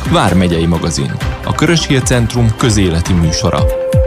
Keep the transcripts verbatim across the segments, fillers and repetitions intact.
Vármegyei magazin, a Köröshír Centrum közéleti műsora.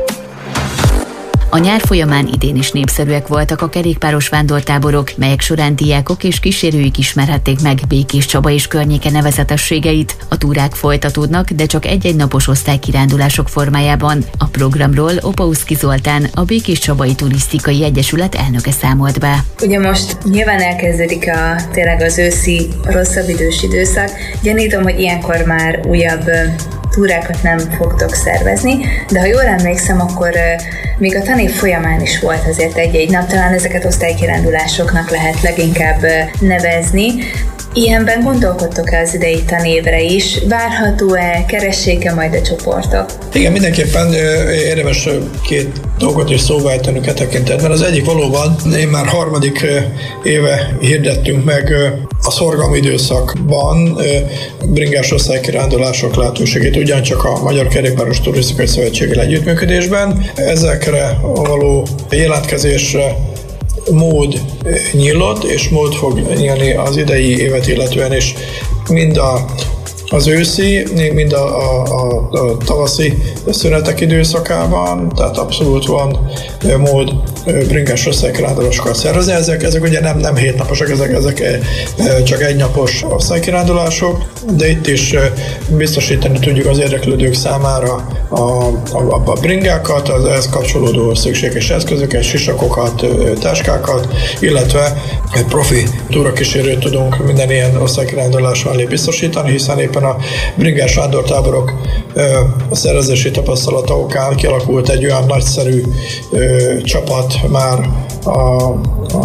A nyár folyamán idén is népszerűek voltak a kerékpáros vándortáborok, melyek során diákok és kísérőik ismerhették meg Békés Csaba és környéke nevezetességeit. A túrák folytatódnak, de csak egy-egy napos osztálykirándulások formájában. A programról Opauszki Zoltán, a Békés Csabai Turisztikai Egyesület elnöke számolt be. Ugye most nyilván elkezdődik a, tényleg az őszi rosszabb idős időszak. Gyanítom, hogy ilyenkor már újabb túrákat nem fogtok szervezni, de ha jól emlékszem, akkor uh, még a tanév folyamán is volt azért egy-egy nap, talán ezeket osztálykirándulásoknak lehet leginkább uh, nevezni. Ilyenben gondolkodtok-e az idei tanévre is? Várható-e, keressék-e majd a csoportok? Igen, mindenképpen érdemes két dolgot is szóba ejtenünk e tekintetben. Az egyik valóban, én már harmadik éve hirdettünk meg a szorgalmi időszakban bringás osztálykirándulások lehetőségét, ugyancsak a Magyar Kerékpáros Turisztikai Szövetséggel együttműködésben. Ezekre való jelentkezésre mód nyílt, és mód fog nyílni az idei évet illetően is, mind a, az őszi, mind a, a, a, a tavaszi szünetek időszakában, tehát abszolút van mód bringás osztálykirándulásokat szervezni. Ezek, ezek ugye nem, nem hétnaposak, ezek, ezek csak egynapos osztálykirándulasok, de itt is biztosítani tudjuk az érdeklődők számára a, a, a bringákat, az ehhez kapcsolódó szükséges eszközöket, sisakokat, táskákat, illetve egy profi túrakísérőt tudunk minden ilyen osztálykirándulás mellé biztosítani, hiszen éppen a bringás vándortáborok a szervezési tapasztalata okán kialakult egy olyan nagyszerű ö, csapat már a, a,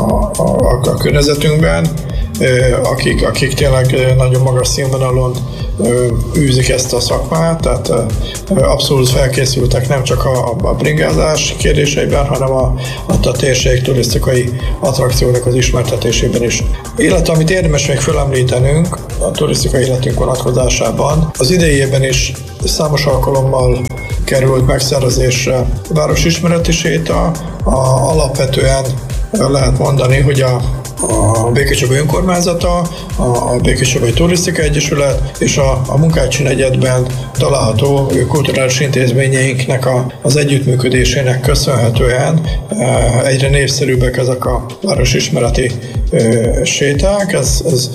a, a környezetünkben, ö, akik, akik tényleg nagyon magas színvonalon ö, űzik ezt a szakmát, tehát ö, abszolút felkészültek nem csak a, a bringázás kérdéseiben, hanem a, a térség turisztikai attrakciónak az ismertetésében is. Illetve amit érdemes még felemlítenünk a turisztikai életünk vonatkozásában, az idejében is számos alkalommal került megszervezésre városismereti séta. A, alapvetően lehet mondani, hogy a, a Békés Csabai Önkormányzata, a, a Békés Csabai Turisztikai Egyesület és a, a Munkácsi negyedben található kulturális intézményeinknek a, az együttműködésének köszönhetően egyre népszerűbbek ezek a városismereti séták. Ez, ez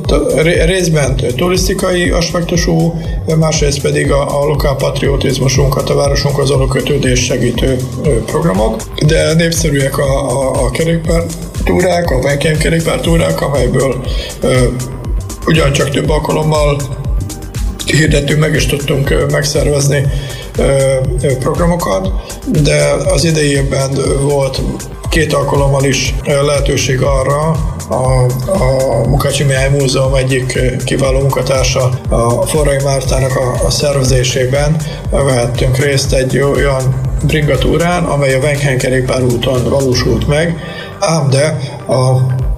részben turisztikai aspektusú, másrészt pedig a, a lokálpatriotizmusunkat, a városunkhoz való kötődés segítő programok, de népszerűek a, a, a kerékpártúrák, a weekend kerékpártúrák, amelyből ö, ugyancsak több alkalommal hirdettünk meg és tudtunk megszervezni ö, programokat, de az idei évben volt két alkalommal is lehetőség arra, a, a Munkácsi Mihály Múzeum egyik kiváló munkatársa, a Forrai Mártának a, a szervezésében vehettünk részt egy olyan bringatúrán, amely a Wenkhen kerékpárúton valósult meg, ám de a,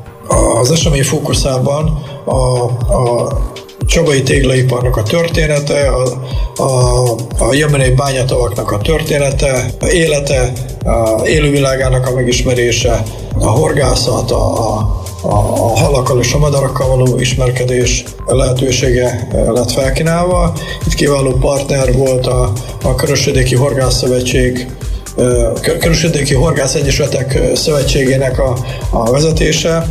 az esemény fókuszában a, a csabai téglaiparnak a története, a, a, a jömenei bányatavaknak a története, a élete, a élővilágának a megismerése, a horgászat, a, a, a halakkal és a madarakkal való ismerkedés lehetősége lett felkínálva. Itt kiváló partner volt a, a Körösvidéki Horgászszövetség, Körösvidéki Horgász Egyesületek Szövetségének a, a vezetése,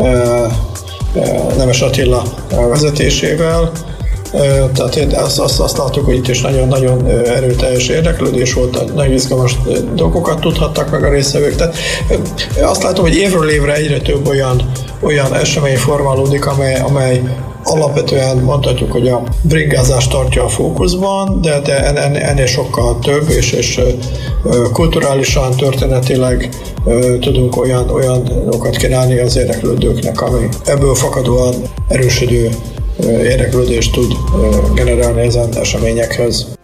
Nemes Attila vezetésével. Tehát azt, azt, azt láttuk, hogy itt is nagyon-nagyon erőteljes érdeklődés volt, nagyon izgalmas dolgokat tudhattak meg a résztvevők. Tehát azt látom, hogy évről évre egyre több olyan, olyan esemény formálódik, amely, amely alapvetően mondhatjuk, hogy a bringázást tartja a fókuszban, de, de ennél sokkal több, és, és kulturálisan, történetileg tudunk olyan, olyan dolgokat kínálni az érdeklődőknek, ami ebből fakadóan erősödő érdeklődést tud generálni ezen eseményekhez.